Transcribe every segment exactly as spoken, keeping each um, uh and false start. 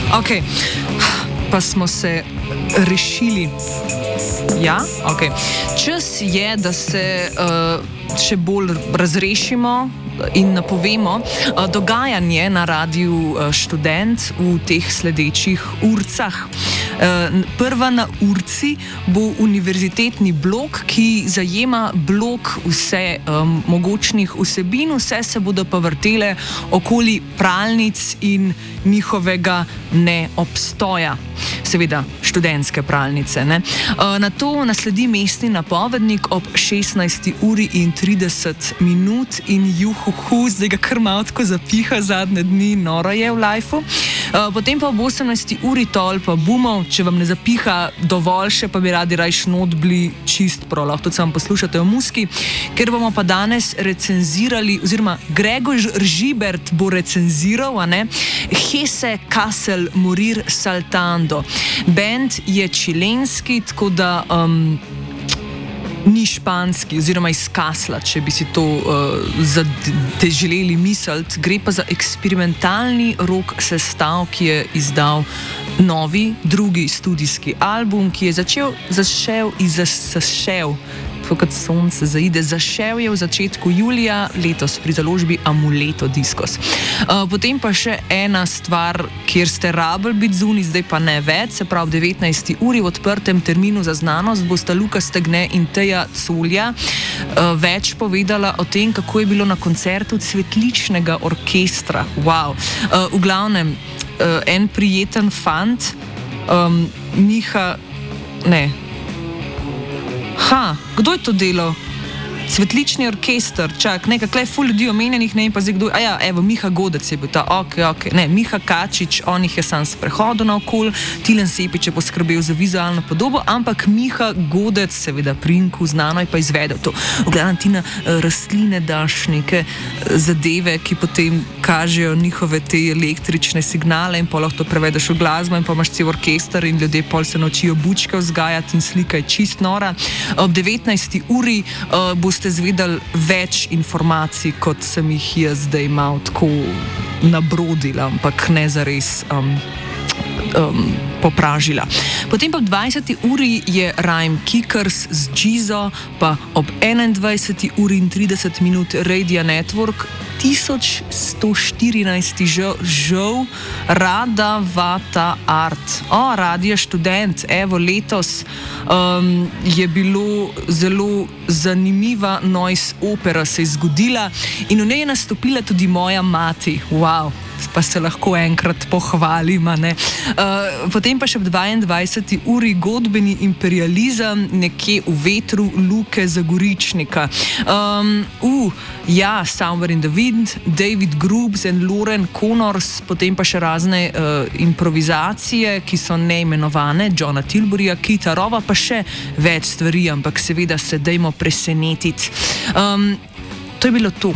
Ok, pa smo se rešili. Ja, ok. Čas je, da se uh, še bolj razrešimo in napovemo uh, dogajanje na Radiu uh, Študent v teh sledečih urcah. Uh, prva na urci bo univerzitetni blok, ki zajema blok vse um, mogočnih vsebin, vse se bodo pa vrtele okoli pralnic in njihovega neobstoja. Seveda študentske pralnice. Ne? Uh, na to nasledi mestni napovednik ob šestnajsti uri in trideset minut in juhuhu, zdaj ga kar malo tako zapiha zadnje dni, noro je v lajfu. Uh, potem pa ob osemnajsti uri tolpa bumov, če vam ne zapiha dovolj še, pa bi radi rajš not bili čist pro, lahko tudi samo poslušate o muski, ker bomo pa danes recenzirali, oziroma Gregor Žibert bo recenziral, a ne, Hesse Kassel Morir Saltando. Band je čilenski, tako da um, ni španski, oziroma iz Kassla, če bi si to uh, zade želeli misliti. Gre pa za eksperimentalni rock sestav, ki je izdal novi, drugi studijski album, ki je začel, zašel in zašel, kot sonce zaide, zašel je v začetku julija letos pri založbi Amuleto Discos. Uh, potem pa še ena stvar, kjer ste rabili biti zunaj, zdaj pa ne več, se pravi devetnajsti uri v odprtem terminu za znanost bosta Luka Stegne in Teja Colja uh, več povedala o tem, kako je bilo na koncertu cvetličnega orkestra. Wow. Uh, v glavnem, uh, en prijeten fant, um, Miha, ne, Ha, kdo je to delal? Cvetlični orkester, čak, nekaj, klej ful ljudi omenjenih, ne vem pa zdaj kdo, a ja, evo, Miha Godec je bil ta, ok, ok, ne, Miha Kačič, on jih je sam sprehodil naokol, Tilen Sepič je poskrbel za vizualno podobo, ampak Miha Godec, seveda prinku, znano je pa izvedel to. V glavnem ti na rastline daš neke zadeve, ki potem kažejo njihove te električne signale in pa lahko to prevedeš v glasbo in pa imaš cel orkester in ljudje pol se naučijo bučke vzgajati in slika je čist nora. Ob devetnajsti uri uh, boste zvedeli več informacij, kot sem jih jaz zdaj malo tako nabrodila, ampak ne zares um, um, popražila. Potem pa ob dvajseti uri je Rhyme Kickers z Gizo, pa ob enaindvajseti uri in trideset minut Radio Network, tisoč sto štirinajsti žov Rada Vata Art. O, Radio Študent, evo, letos um, je bilo zelo zanimiva noise opera se je zgodila in v njej je nastopila tudi moja mati. Wow, pa se lahko enkrat pohvalim, ne. Uh, potem pa še ob dvaindvajseti uri godbeni imperializem nekje v vetru Luke Zagoričnika. Um, uh, ja, Somewhere in the Wind, David Grubbs in Lauren Connors, potem pa še razne uh, improvizacije, ki so neimenovane, Johna Tilburyja, Kita Rova, pa še več stvari, ampak seveda se dajmo presenetiti. Um, to je bilo to.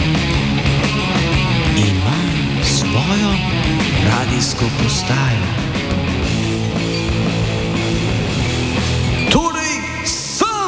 Ima svojo radijsko postajo.